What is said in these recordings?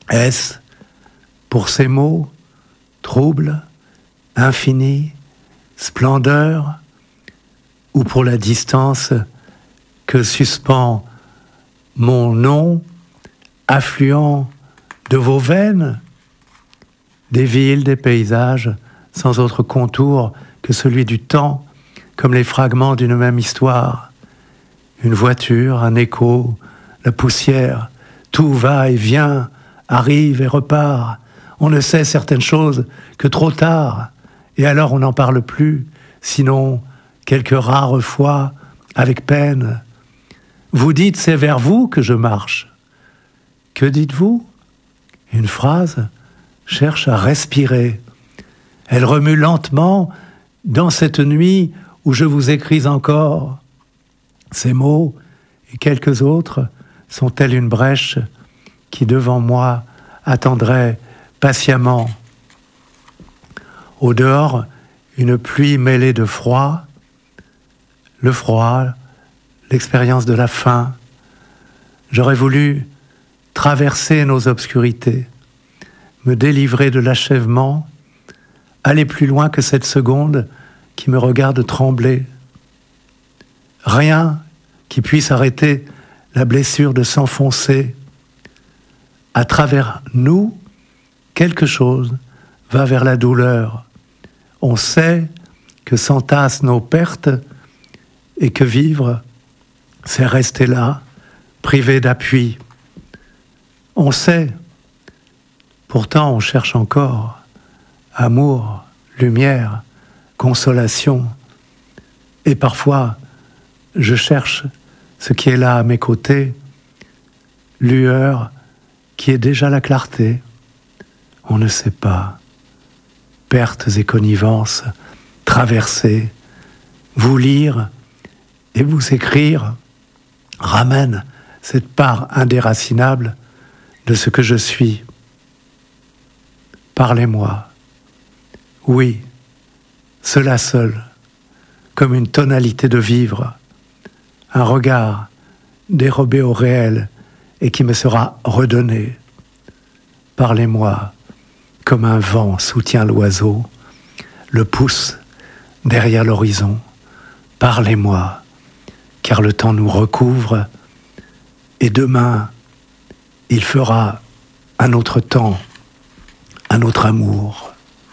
Est-ce pour ces mots, trouble, infini, splendeur, ou pour la distance que suspend mon nom, affluent de vos veines, des villes, des paysages, sans autre contour que celui du temps, comme les fragments d'une même histoire. Une voiture, un écho, la poussière, tout va et vient, arrive et repart. On ne sait certaines choses que trop tard, et alors on n'en parle plus, sinon quelques rares fois, avec peine. Vous dites, c'est vers vous que je marche. Que dites-vous ? Une phrase cherche à respirer. Elle remue lentement dans cette nuit où je vous écris encore. Ces mots et quelques autres sont tels une brèche qui devant moi attendrait patiemment. Au dehors, une pluie mêlée de froid, le froid, l'expérience de la faim. J'aurais voulu traverser nos obscurités, me délivrer de l'achèvement, aller plus loin que cette seconde qui me regarde trembler. Rien qui puisse arrêter la blessure de s'enfoncer. À travers nous, quelque chose va vers la douleur. On sait que s'entassent nos pertes et que vivre, c'est rester là, privé d'appui. On sait, pourtant on cherche encore amour, lumière, consolation. Et parfois, je cherche ce qui est là à mes côtés, lueur qui est déjà la clarté. On ne sait pas. Pertes et connivences, traverser, vous lire et vous écrire ramène cette part indéracinable de ce que je suis. Parlez-moi. Oui, cela seul, comme une tonalité de vivre, un regard dérobé au réel et qui me sera redonné. Parlez-moi, comme un vent soutient l'oiseau, le pousse derrière l'horizon. Parlez-moi, car le temps nous recouvre, et demain, il fera un autre temps, un autre amour.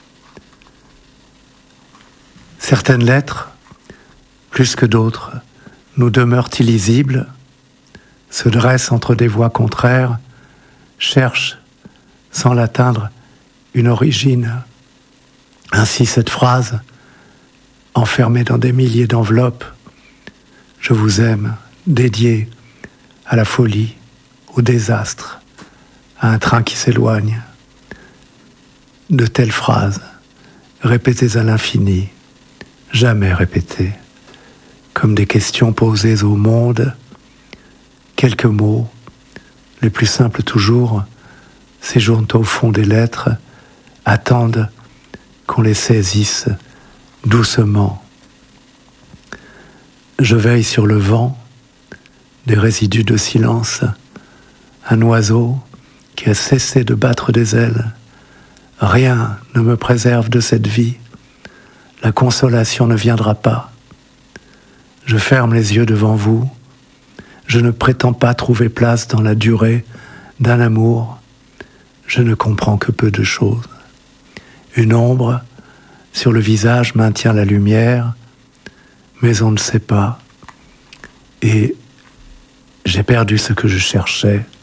Certaines lettres, plus que d'autres, nous demeurent illisibles, se dressent entre des voies contraires, cherchent, sans l'atteindre, une origine. Ainsi cette phrase, enfermée dans des milliers d'enveloppes, je vous aime, dédiée à la folie, au désastre, à un train qui s'éloigne. De telles phrases, répétées à l'infini, jamais répétées, comme des questions posées au monde, quelques mots, les plus simples toujours, séjournent au fond des lettres, attendent qu'on les saisisse doucement. Je veille sur le vent, des résidus de silence, un oiseau qui a cessé de battre des ailes. Rien ne me préserve de cette vie. La consolation ne viendra pas. Je ferme les yeux devant vous. Je ne prétends pas trouver place dans la durée d'un amour. Je ne comprends que peu de choses. Une ombre sur le visage maintient la lumière, mais on ne sait pas. Et j'ai perdu ce que je cherchais.